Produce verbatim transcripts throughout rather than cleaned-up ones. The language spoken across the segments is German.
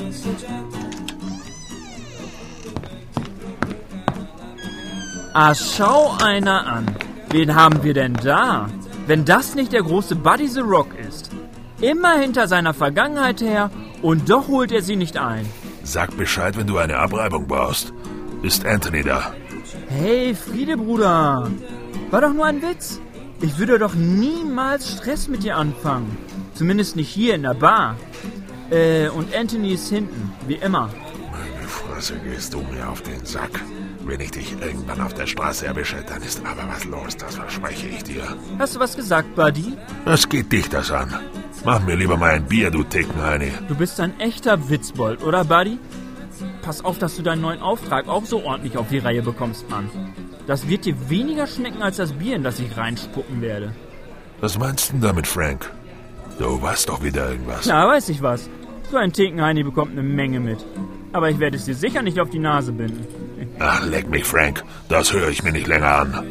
Ah, schau einer an. Wen haben wir denn da? Wenn das nicht der große Buddy the Rock ist. Immer hinter seiner Vergangenheit her und doch holt er sie nicht ein. Sag Bescheid, wenn du eine Abreibung brauchst. Ist Anthony da? Hey, Friede, Bruder. War doch nur ein Witz. Ich würde doch niemals Stress mit dir anfangen. Zumindest nicht hier in der Bar. Äh, und Anthony ist hinten, wie immer. Meine Fresse, gehst du mir auf den Sack. Wenn ich dich irgendwann auf der Straße erwische, dann ist aber was los, das verspreche ich dir. Hast du was gesagt, Buddy? Was geht dich das an? Mach mir lieber mal ein Bier, du Tickenheini. Du bist ein echter Witzbold, oder, Buddy? Pass auf, dass du deinen neuen Auftrag auch so ordentlich auf die Reihe bekommst, Mann. Das wird dir weniger schmecken als das Bier, in das ich reinspucken werde. Was meinst du denn damit, Frank? Du weißt doch wieder irgendwas. Ja, weiß ich was. So ein Tickenheini bekommt eine Menge mit. Aber ich werde es dir sicher nicht auf die Nase binden. Ach, leck mich, Frank. Das höre ich mir nicht länger an.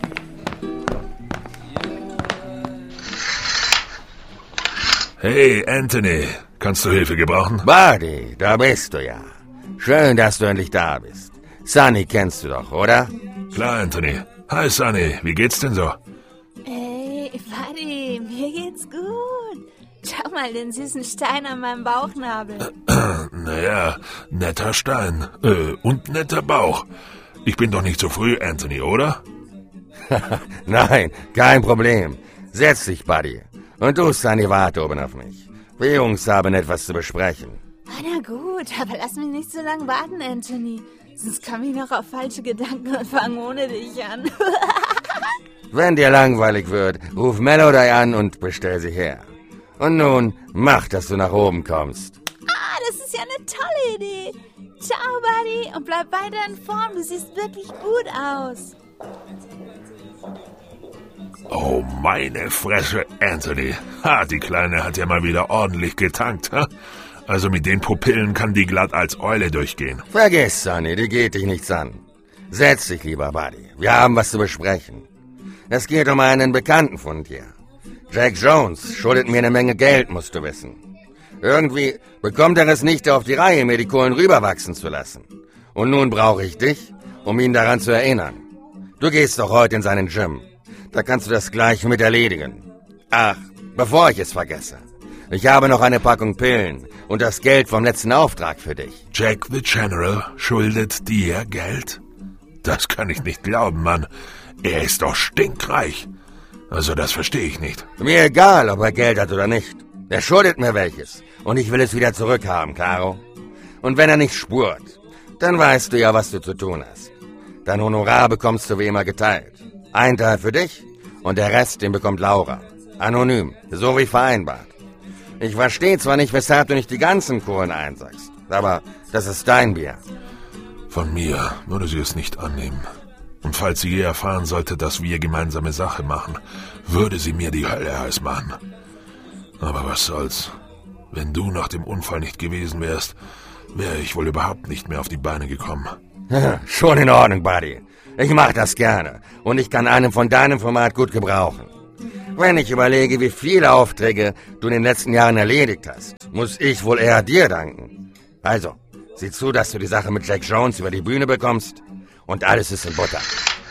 Hey, Anthony. Kannst du Hilfe gebrauchen? Buddy, da bist du ja. Schön, dass du endlich da bist. Sunny kennst du doch, oder? Klar, Anthony. Hi, Sunny. Wie geht's denn so? Hey, Buddy, mir geht's gut. Schau mal den süßen Stein an meinem Bauchnabel. Naja, netter Stein. Äh, und netter Bauch. Ich bin doch nicht zu früh, Anthony, oder? Nein, kein Problem. Setz dich, Buddy. Und du, Sunny, warte oben auf mich. Wir Jungs haben etwas zu besprechen. Ah, na gut, aber lass mich nicht so lange warten, Anthony. Sonst komme ich noch auf falsche Gedanken und fange ohne dich an. Wenn dir langweilig wird, ruf Melody an und bestell sie her. Und nun, mach, dass du nach oben kommst. Ah, das ist ja eine tolle Idee. Ciao, Buddy, und bleib weiter in Form. Du siehst wirklich gut aus. Oh, meine Fresse, Anthony. Ha, die Kleine hat ja mal wieder ordentlich getankt, ha? Also mit den Pupillen kann die glatt als Eule durchgehen. Vergiss, Sunny, die geht dich nichts an. Setz dich lieber, Buddy. Wir haben was zu besprechen. Es geht um einen Bekannten von dir. Jack Jones schuldet mir eine Menge Geld, musst du wissen. Irgendwie bekommt er es nicht auf die Reihe, mir die Kohlen rüberwachsen zu lassen. Und nun brauche ich dich, um ihn daran zu erinnern. Du gehst doch heute in seinen Gym. Da kannst du das gleich mit erledigen. Ach, bevor ich es vergesse. Ich habe noch eine Packung Pillen und das Geld vom letzten Auftrag für dich. Jack the General schuldet dir Geld? Das kann ich nicht glauben, Mann. Er ist doch stinkreich. Also das verstehe ich nicht. Mir egal, ob er Geld hat oder nicht. Er schuldet mir welches. Und ich will es wieder zurückhaben, Caro. Und wenn er nicht spurt, dann weißt du ja, was du zu tun hast. Dein Honorar bekommst du wie immer geteilt. Ein Teil für dich und der Rest, den bekommt Laura. Anonym, so wie vereinbart. Ich verstehe zwar nicht, weshalb du nicht die ganzen Kohlen einsackst, aber das ist dein Bier. Von mir würde sie es nicht annehmen. Und falls sie je erfahren sollte, dass wir gemeinsame Sache machen, würde sie mir die Hölle heiß machen. Aber was soll's? Wenn du nach dem Unfall nicht gewesen wärst, wäre ich wohl überhaupt nicht mehr auf die Beine gekommen. Schon in Ordnung, Buddy. Ich mach das gerne und ich kann einen von deinem Format gut gebrauchen. Wenn ich überlege, wie viele Aufträge du in den letzten Jahren erledigt hast, muss ich wohl eher dir danken. Also, sieh zu, dass du die Sache mit Jack Jones über die Bühne bekommst und alles ist in Butter.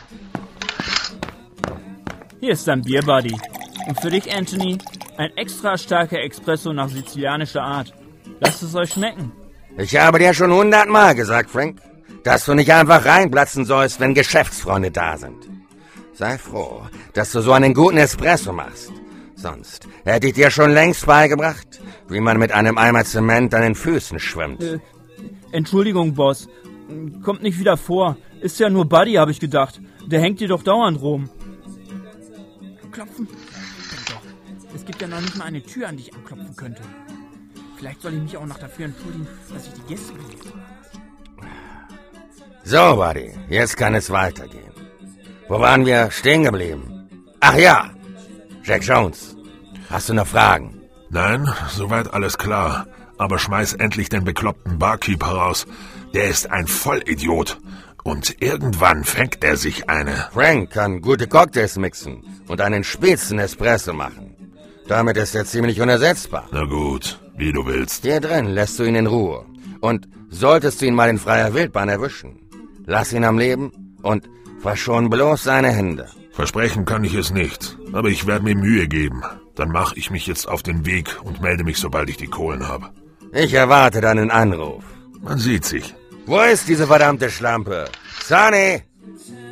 Hier ist dein Bier, Buddy. Und für dich, Anthony, ein extra starker Espresso nach sizilianischer Art. Lasst es euch schmecken. Ich habe dir schon hundertmal gesagt, Frank, dass du nicht einfach reinplatzen sollst, wenn Geschäftsfreunde da sind. Sei froh, dass du so einen guten Espresso machst. Sonst hätte ich dir schon längst beigebracht, wie man mit einem Eimer Zement an den Füßen schwimmt. Äh, Entschuldigung, Boss. Kommt nicht wieder vor. Ist ja nur Buddy, habe ich gedacht. Der hängt dir doch dauernd rum. Klopfen? Doch. Es gibt ja noch nicht mal eine Tür, an die ich anklopfen könnte. Vielleicht soll ich mich auch noch dafür entschuldigen, dass ich die Gäste gelesen habe. So, Buddy, jetzt kann es weitergehen. Wo waren wir stehen geblieben? Ach ja, Jack Jones. Hast du noch Fragen? Nein, soweit alles klar. Aber schmeiß endlich den bekloppten Barkeeper raus. Der ist ein Vollidiot. Und irgendwann fängt er sich eine. Frank kann gute Cocktails mixen und einen spitzen Espresso machen. Damit ist er ziemlich unersetzbar. Na gut, wie du willst. Hier drin lässt du ihn in Ruhe. Und solltest du ihn mal in freier Wildbahn erwischen, lass ihn am Leben und verschon bloß seine Hände. Versprechen kann ich es nicht, aber ich werde mir Mühe geben. Dann mache ich mich jetzt auf den Weg und melde mich, sobald ich die Kohlen habe. Ich erwarte deinen Anruf. Man sieht sich. Wo ist diese verdammte Schlampe? Sonny!